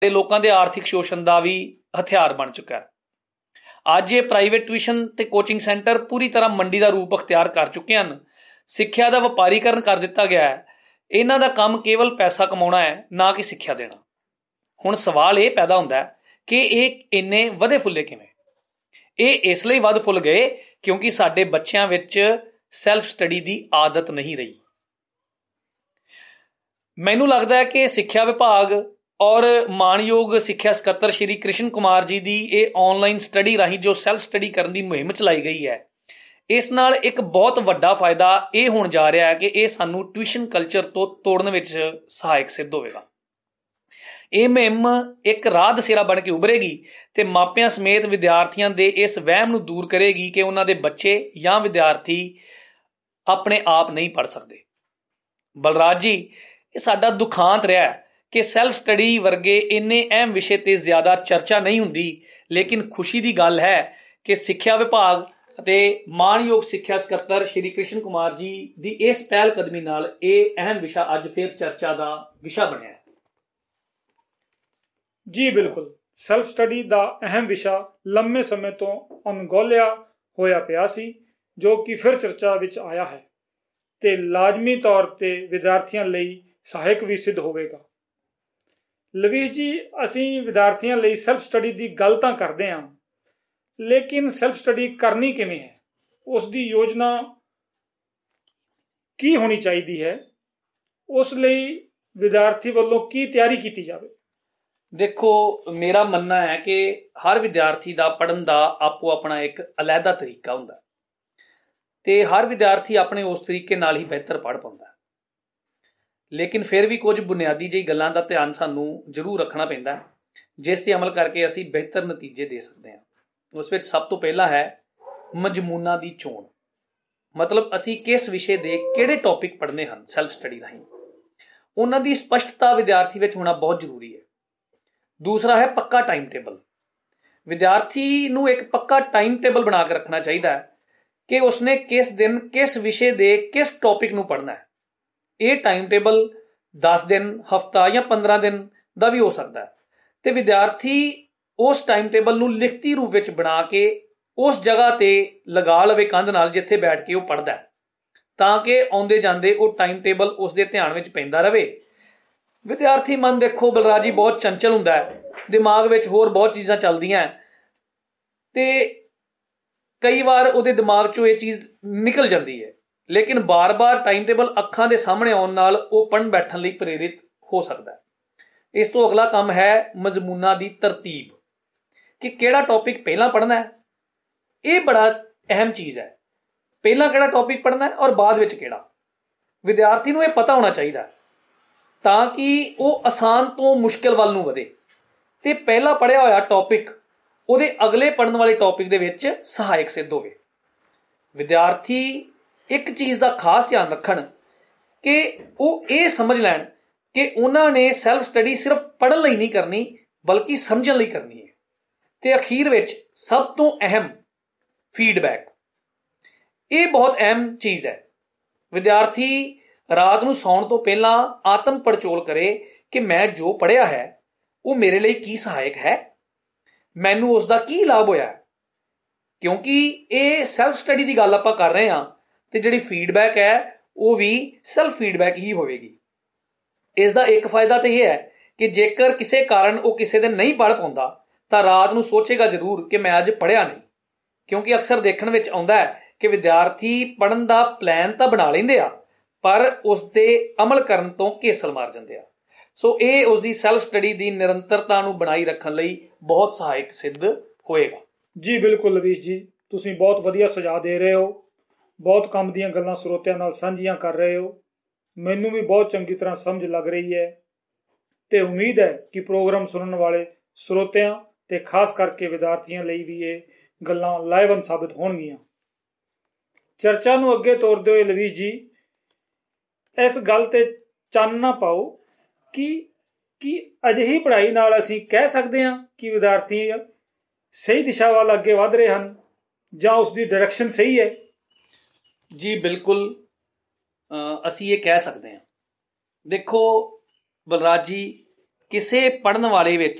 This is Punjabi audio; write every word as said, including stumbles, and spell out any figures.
ਤੇ ਲੋਕਾਂ ਦੇ ਆਰਥਿਕ ਸ਼ੋਸ਼ਣ ਦਾ ਵੀ ਹਥਿਆਰ ਬਣ ਚੁੱਕਾ ਹੈ। ਅੱਜ ਇਹ ਪ੍ਰਾਈਵੇਟ ਟਿਊਸ਼ਨ ਤੇ ਕੋਚਿੰਗ ਸੈਂਟਰ ਪੂਰੀ ਤਰ੍ਹਾਂ ਮੰਡੀ ਦਾ ਰੂਪ ਅਖਤਿਆਰ ਕਰ ਚੁੱਕੇ ਹਨ। ਸਿੱਖਿਆ ਦਾ ਵਪਾਰੀਕਰਨ ਕਰ ਦਿੱਤਾ ਗਿਆ ਹੈ। ਇਹਨਾਂ ਦਾ ਕੰਮ ਕੇਵਲ ਪੈਸਾ ਕਮਾਉਣਾ ਹੈ, ਨਾ ਕਿ ਸਿੱਖਿਆ ਦੇਣਾ। ਹੁਣ ਸਵਾਲ ਇਹ ਪੈਦਾ ਹੁੰਦਾ ਕਿ ਇਹ ਇੰਨੇ ਵਧੇ ਫੁੱਲੇ ਕਿਵੇਂ? ਇਹ ਇਸ ਲਈ ਵੱਧ ਫੁੱਲ ਗਏ ਕਿਉਂਕਿ ਸਾਡੇ ਬੱਚਿਆਂ ਵਿੱਚ ਸੈਲਫ ਸਟੱਡੀ ਦੀ ਆਦਤ ਨਹੀਂ ਰਹੀ। ਮੈਨੂੰ ਲੱਗਦਾ ਹੈ ਕਿ ਸਿੱਖਿਆ ਵਿਭਾਗ ਔਰ ਮਾਣਯੋਗ ਸਿੱਖਿਆ ਸਕੱਤਰ ਸ਼੍ਰੀ ਕ੍ਰਿਸ਼ਨ ਕੁਮਾਰ ਜੀ ਦੀ ਇਹ ਆਨਲਾਈਨ ਸਟੱਡੀ ਰਾਹੀਂ ਜੋ ਸੈਲਫ ਸਟੱਡੀ ਕਰਨ ਦੀ ਮੁਹਿੰਮ ਚਲਾਈ ਗਈ ਹੈ, ਇਸ ਨਾਲ ਇੱਕ ਬਹੁਤ ਵੱਡਾ ਫਾਇਦਾ ਇਹ ਹੋਣ ਜਾ ਰਿਹਾ ਹੈ ਕਿ ਇਹ ਸਾਨੂੰ ਟਿਊਸ਼ਨ ਕਲਚਰ ਤੋਂ ਤੋੜਨ ਵਿੱਚ ਸਹਾਇਕ ਸਿੱਧ ਹੋਵੇਗਾ। ਇਹ ਮੁਹਿੰਮ ਇੱਕ ਰਾਹ ਦਸੇਰਾ ਬਣ ਕੇ ਉਭਰੇਗੀ ਤੇ ਮਾਪਿਆਂ ਸਮੇਤ ਵਿਦਿਆਰਥੀਆਂ ਦੇ ਇਸ ਵਹਿਮ ਨੂੰ ਦੂਰ ਕਰੇਗੀ ਕਿ ਉਹਨਾਂ ਦੇ ਬੱਚੇ ਜਾਂ ਵਿਦਿਆਰਥੀ ਆਪਣੇ ਆਪ ਨਹੀਂ ਪੜ੍ਹ ਸਕਦੇ। ਬਲਰਾਜ ਜੀ, ਇਹ ਸਾਡਾ ਦੁਖਾਂਤ ਰਿਹਾ ਕਿ ਸੈਲਫ ਸਟੱਡੀ ਵਰਗੇ ਇੰਨੇ ਅਹਿਮ ਵਿਸ਼ੇ ਤੇ ਜ਼ਿਆਦਾ ਚਰਚਾ ਨਹੀਂ ਹੁੰਦੀ, ਲੇਕਿਨ ਖੁਸ਼ੀ ਦੀ ਗੱਲ ਹੈ ਕਿ ਸਿੱਖਿਆ ਵਿਭਾਗ ਅਤੇ ਮਾਣਯੋਗ ਸਿੱਖਿਆ ਸਕੱਤਰ ਸ਼੍ਰੀ ਕ੍ਰਿਸ਼ਨ ਕੁਮਾਰ ਜੀ ਦੀ ਇਸ ਪਹਿਲ ਕਦਮੀ ਨਾਲ ਇਹ ਅਹਿਮ ਵਿਸ਼ਾ ਅੱਜ ਫਿਰ ਚਰਚਾ ਦਾ ਵਿਸ਼ਾ ਬਣਿਆ। ਜੀ ਬਿਲਕੁਲ, ਸੈਲਫ ਸਟੱਡੀ ਦਾ ਅਹਿਮ ਵਿਸ਼ਾ ਲੰਮੇ ਸਮੇਂ ਤੋਂ ਅਣਗੌਲਿਆ ਹੋਇਆ ਪਿਆ ਸੀ, ਜੋ ਕਿ ਫਿਰ ਚਰਚਾ ਵਿੱਚ ਆਇਆ ਹੈ ਤੇ ਲਾਜ਼ਮੀ ਤੌਰ ਤੇ ਵਿਦਿਆਰਥੀਆਂ ਲਈ ਸਹਾਇਕ ਵੀ ਸਿੱਧ ਹੋਵੇਗਾ। ਲਵੀਸ਼ ਜੀ, ਅਸੀਂ ਵਿਦਿਆਰਥੀਆਂ ਲਈ ਸੈਲਫ ਸਟੱਡੀ ਦੀ ਗੱਲ ਤਾਂ ਕਰਦੇ ਹਾਂ, ਲੇਕਿਨ ਸੈਲਫ ਸਟੱਡੀ ਕਰਨੀ ਕਿਵੇਂ ਹੈ? ਉਸ ਦੀ ਯੋਜਨਾ ਕੀ ਹੋਣੀ ਚਾਹੀਦੀ ਹੈ? ਉਸ ਲਈ ਵਿਦਿਆਰਥੀ ਵੱਲੋਂ ਕੀ ਤਿਆਰੀ ਕੀਤੀ ਜਾਵੇ? ਦੇਖੋ, ਮੇਰਾ ਮੰਨਣਾ ਹੈ ਕਿ ਹਰ ਵਿਦਿਆਰਥੀ ਦਾ ਪੜ੍ਹਨ ਦਾ ਆਪੋ ਆਪਣਾ ਇੱਕ ਅਲੱਗਾ ਤਰੀਕਾ ਹੁੰਦਾ ਤੇ ਹਰ ਵਿਦਿਆਰਥੀ ਆਪਣੇ ਉਸ ਤਰੀਕੇ ਨਾਲ ਹੀ ਬਿਹਤਰ ਪੜ੍ਹ ਪਾਉਂਦਾ। ਲੇਕਿਨ ਫਿਰ ਵੀ ਕੁਝ ਬੁਨਿਆਦੀ ਜਿਹੀ ਗੱਲਾਂ ਦਾ ਧਿਆਨ ਸਾਨੂੰ ਜ਼ਰੂਰ ਰੱਖਣਾ ਪੈਂਦਾ, ਜਿਸ ਤੇ ਅਮਲ ਕਰਕੇ ਅਸੀਂ ਬਿਹਤਰ ਨਤੀਜੇ ਦੇ ਸਕਦੇ ਹਾਂ। ਉਸ ਵਿੱਚ ਸਭ ਤੋਂ ਪਹਿਲਾ ਹੈ ਮਜ਼ਮੂਨਾਂ ਦੀ ਚੋਣ। ਮਤਲਬ ਅਸੀਂ ਕਿਸ ਵਿਸ਼ੇ ਦੇ ਕਿਹੜੇ ਟੌਪਿਕ ਪੜ੍ਹਨੇ ਹਨ ਸੈਲਫ ਸਟੱਡੀ ਰਾਹੀਂ, ਉਹਨਾਂ ਦੀ ਸਪਸ਼ਟਤਾ ਵਿਦਿਆਰਥੀ ਵਿੱਚ ਹੋਣਾ ਬਹੁਤ ਜ਼ਰੂਰੀ ਹੈ। ਦੂਸਰਾ ਹੈ ਪੱਕਾ ਟਾਈਮ ਟੇਬਲ। ਵਿਦਿਆਰਥੀ ਨੂੰ ਇੱਕ ਪੱਕਾ ਟਾਈਮ ਟੇਬਲ ਬਣਾ ਕੇ ਰੱਖਣਾ ਚਾਹੀਦਾ ਹੈ ਕਿ ਉਸਨੇ ਕਿਸ ਦਿਨ ਕਿਸ ਵਿਸ਼ੇ ਦੇ ਕਿਸ ਟੌਪਿਕ ਨੂੰ ਪੜ੍ਹਨਾ ਹੈ। ਇਹ ਟਾਈਮ ਟੇਬਲ ਦਸ ਦਿਨ, ਹਫ਼ਤਾ ਜਾਂ ਪੰਦਰਾਂ ਦਿਨ ਦਾ ਵੀ ਹੋ ਸਕਦਾ ਹੈ ਤੇ ਵਿਦਿਆਰਥੀ ਉਸ ਟਾਈਮ ਟੇਬਲ ਨੂੰ ਲਿਖਤੀ ਰੂਪ ਵਿੱਚ ਬਣਾ ਕੇ ਉਸ ਜਗ੍ਹਾ ਤੇ ਲਗਾ ਲਵੇ ਕੰਧ ਨਾਲ, ਜਿੱਥੇ ਬੈਠ ਕੇ ਉਹ ਪੜ੍ਹਦਾ, ਤਾਂ ਕਿ ਆਉਂਦੇ ਜਾਂਦੇ ਉਹ ਟਾਈਮ ਟੇਬਲ ਉਸਦੇ ਧਿਆਨ ਵਿੱਚ ਪੈਂਦਾ ਰਹੇ। ਵਿਦਿਆਰਥੀ ਮਨ ਦੇਖੋ ਬਲਰਾਜ ਜੀ ਬਹੁਤ ਚੰਚਲ ਹੁੰਦਾ ਹੈ, ਦਿਮਾਗ ਵਿੱਚ ਹੋਰ ਬਹੁਤ ਚੀਜ਼ਾਂ ਚੱਲਦੀਆਂ ਤੇ ਕਈ ਵਾਰ ਉਹਦੇ ਦਿਮਾਗ 'ਚੋਂ ਇਹ ਚੀਜ਼ ਨਿਕਲ ਜਾਂਦੀ ਹੈ, ਲੇਕਿਨ ਬਾਰ-ਬਾਰ ਟਾਈਮ ਟੇਬਲ ਅੱਖਾਂ ਦੇ ਸਾਹਮਣੇ ਆਉਣ ਨਾਲ ਉਹ ਪੜ੍ਹਨ ਬੈਠਣ ਲਈ ਪ੍ਰੇਰਿਤ ਹੋ ਸਕਦਾ ਹੈ। ਇਸ ਤੋਂ ਅਗਲਾ ਕੰਮ ਹੈ ਮਜ਼ਮੂਨਾਂ ਦੀ ਤਰਤੀਬ, ਕਿ ਕਿਹੜਾ ਟੌਪਿਕ ਪਹਿਲਾਂ ਪੜ੍ਹਨਾ ਹੈ। ਇਹ ਬੜਾ ਅਹਿਮ ਚੀਜ਼ ਹੈ, ਪਹਿਲਾਂ ਕਿਹੜਾ ਟੌਪਿਕ ਪੜ੍ਹਨਾ ਹੈ ਔਰ ਬਾਅਦ ਵਿੱਚ ਕਿਹੜਾ। ਵਿਦਿਆਰਥੀ ਨੂੰ ਇਹ ਪਤਾ ਹੋਣਾ ਚਾਹੀਦਾ ਤਾਂ ਕਿ ਉਹ ਆਸਾਨ ਤੋਂ ਮੁਸ਼ਕਿਲ ਵੱਲ ਨੂੰ ਵਧੇ ਤੇ ਪਹਿਲਾਂ ਪੜ੍ਹਿਆ ਹੋਇਆ ਟੌਪਿਕ ਉਹਦੇ ਅਗਲੇ ਪੜ੍ਹਨ ਵਾਲੇ ਟੌਪਿਕ ਦੇ ਵਿੱਚ ਸਹਾਇਕ ਸਿੱਧ ਹੋਵੇ। ਵਿਦਿਆਰਥੀ ਇੱਕ ਚੀਜ਼ ਦਾ ਖਾਸ ਧਿਆਨ ਰੱਖਣ ਕਿ ਉਹ ਇਹ ਸਮਝ ਲੈਣ ਕਿ ਉਹਨਾਂ ਨੇ ਸੈਲਫ ਸਟੱਡੀ ਸਿਰਫ ਪੜ੍ਹਨ ਲਈ ਨਹੀਂ ਕਰਨੀ, ਬਲਕਿ ਸਮਝਣ ਲਈ ਕਰਨੀ ਹੈ। ਤੇ ਅਖੀਰ ਵਿੱਚ ਸਭ ਤੋਂ ਅਹਿਮ ਫੀਡਬੈਕ, ਇਹ ਬਹੁਤ ਅਹਿਮ ਚੀਜ਼ ਹੈ। ਵਿਦਿਆਰਥੀ ਰਾਤ ਨੂੰ ਸੌਣ ਤੋਂ ਪਹਿਲਾਂ ਆਤਮ ਪੜਚੋਲ ਕਰੇ ਕਿ ਮੈਂ ਜੋ ਪੜ੍ਹਿਆ ਹੈ ਉਹ ਮੇਰੇ ਲਈ ਕੀ ਸਹਾਇਕ ਹੈ, ਮੈਨੂੰ ਉਸ ਦਾ ਕੀ ਲਾਭ ਹੋਇਆ। ਕਿਉਂਕਿ ਇਹ ਸੈਲਫ ਸਟੱਡੀ ਦੀ ਗੱਲ ਆਪਾਂ ਕਰ ਰਹੇ ਹਾਂ ਤੇ ਜਿਹੜੀ ਫੀਡਬੈਕ ਹੈ ਉਹ ਵੀ ਸੈਲਫ ਫੀਡਬੈਕ ਹੀ ਹੋਵੇਗੀ। ਇਸ ਦਾ ਇੱਕ ਫਾਇਦਾ ਤਾਂ ਇਹ ਹੈ ਕਿ ਜੇਕਰ ਕਿਸੇ ਕਾਰਨ ਉਹ ਕਿਸੇ ਦਿਨ ਨਹੀਂ ਪੜ੍ਹ ਪਾਉਂਦਾ ਤਾਂ ਰਾਤ ਨੂੰ ਸੋਚੇਗਾ ਜ਼ਰੂਰ ਕਿ ਮੈਂ ਅੱਜ ਪੜ੍ਹਿਆ ਨਹੀਂ। ਕਿਉਂਕਿ ਅਕਸਰ ਦੇਖਣ ਵਿੱਚ ਆਉਂਦਾ ਹੈ ਕਿ ਵਿਦਿਆਰਥੀ ਪੜ੍ਹਨ ਦਾ ਪਲਾਨ ਤਾਂ ਬਣਾ ਲੈਂਦੇ ਆ, ਪਰ ਉਸ ਤੇ ਅਮਲ ਕਰਨ ਤੋਂ ਘੇਸਲ ਮਾਰ ਜਾਂਦੇ ਆ। ਸੋ ਇਹ ਉਸ ਦੀ ਸੈਲਫ ਸਟੱਡੀ ਦੀ ਨਿਰੰਤਰਤਾ ਨੂੰ ਬਣਾਈ ਰੱਖਣ ਲਈ ਬਹੁਤ ਸਹਾਇਕ ਸਿੱਧ ਹੋਏਗਾ। ਜੀ ਬਿਲਕੁਲ ਲਵੀਸ਼ ਜੀ, ਤੁਸੀਂ ਬਹੁਤ ਵਧੀਆ ਸੁਝਾਅ ਦੇ ਰਹੇ ਹੋ, ਬਹੁਤ ਕੰਮ ਦੀਆਂ ਗੱਲਾਂ ਸਰੋਤਿਆਂ ਨਾਲ ਸਾਂਝੀਆਂ ਕਰ ਰਹੇ ਹੋ। ਮੈਨੂੰ ਵੀ ਬਹੁਤ ਚੰਗੀ ਤਰ੍ਹਾਂ ਸਮਝ ਲੱਗ ਰਹੀ ਹੈ ਤੇ ਉਮੀਦ ਹੈ ਕਿ ਪ੍ਰੋਗਰਾਮ ਸੁਣਨ ਵਾਲੇ ਸਰੋਤਿਆਂ ਤੇ ਖਾਸ ਕਰਕੇ ਵਿਦਿਆਰਥੀਆਂ ਲਈ ਵੀ ਇਹ ਗੱਲਾਂ ਲਾਹੇਵੰਦ ਸਾਬਿਤ ਹੋਣਗੀਆਂ। ਚਰਚਾ ਨੂੰ ਅੱਗੇ ਤੋਰਦੇ ਹੋਏ ਲਵੀਸ਼ ਜੀ, ਇਸ ਗੱਲ ਤੇ ਚਾਨਣਾ ਪਾਓ ਕਿ ਕੀ ਅਜਿਹੀ ਪੜ੍ਹਾਈ ਨਾਲ ਅਸੀਂ ਕਹਿ ਸਕਦੇ ਹਾਂ ਕਿ ਵਿਦਿਆਰਥੀ ਸਹੀ ਦਿਸ਼ਾ ਵੱਲ ਅੱਗੇ ਵਧ ਰਹੇ ਹਨ ਜਾਂ ਉਸ ਦੀ ਡਾਇਰੈਕਸ਼ਨ ਸਹੀ ਹੈ? ਜੀ ਬਿਲਕੁਲ, ਅਸੀਂ ਇਹ ਕਹਿ ਸਕਦੇ ਹਾਂ। ਦੇਖੋ ਬਲਰਾਜ ਜੀ, ਕਿਸੇ ਪੜ੍ਹਨ ਵਾਲੇ ਵਿੱਚ